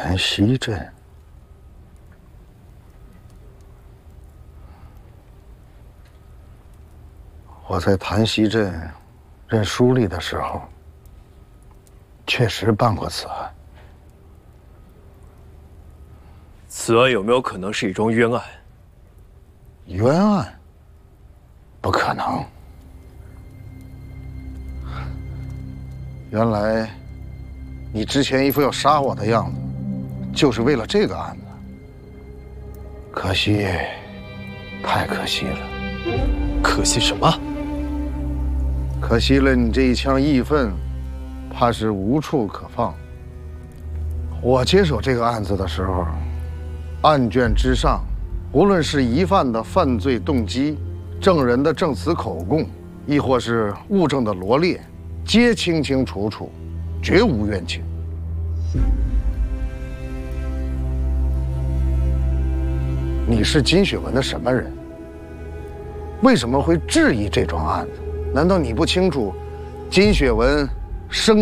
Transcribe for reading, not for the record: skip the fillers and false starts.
盘溪镇。我在盘溪镇任书吏的时候，确实办过此案。 此案有没有可能是一桩冤案？ 冤案？不可能。原来，你之前一副要杀我的样子，就是为了这个案子。可惜，太可惜了。 可惜什么？ 可惜了你这一腔义愤，怕是无处可放。我接手这个案子的时候，案卷之上，无论是疑犯的犯罪动机、证人的证词口供，亦或是物证的罗列，皆清清楚楚，绝无冤情。你是金雪文的什么人？为什么会质疑这桩案子？难道你不清楚金雪文生